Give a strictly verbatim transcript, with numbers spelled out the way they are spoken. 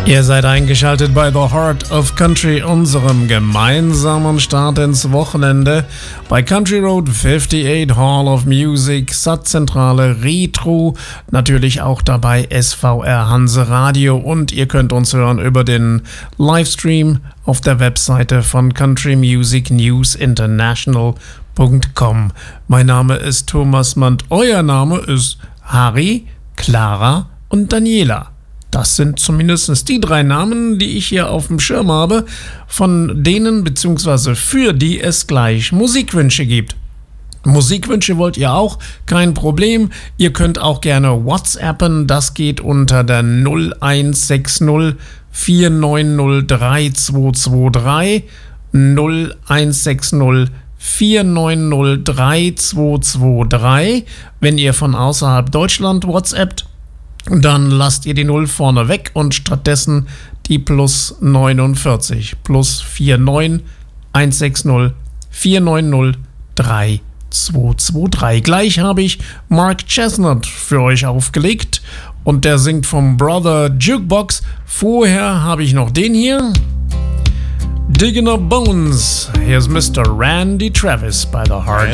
Ihr seid eingeschaltet bei The Heart of Country, unserem gemeinsamen Start ins Wochenende bei Country Road achtundfünfzig, Hall of Music, Satzzentrale, Retro, natürlich auch dabei S V R Hanse Radio und ihr könnt uns hören über den Livestream auf der Webseite von country music news international punkt com. Mein Name ist Thomas Mann, euer Name ist Harry, Clara und Daniela. Das sind zumindest die drei Namen, die ich hier auf dem Schirm habe, von denen bzw. für die es gleich Musikwünsche gibt. Musikwünsche wollt ihr auch? Kein Problem. Ihr könnt auch gerne WhatsAppen. Das geht unter der null eins sechs null vier neun null drei zwei zwei drei. null eins sechs null vier neun null drei zwei zwei drei. Wenn ihr von außerhalb Deutschland WhatsAppt, dann lasst ihr die Null vorne weg und stattdessen die plus neunundvierzig. Plus vier neun eins sechs null vier neun null drei zwei zwei drei. Gleich habe ich Mark Chesnutt für euch aufgelegt und der singt vom Brother Jukebox. Vorher habe ich noch den hier. Digging Up Bones. Here's Mister Randy Travis bei The Heart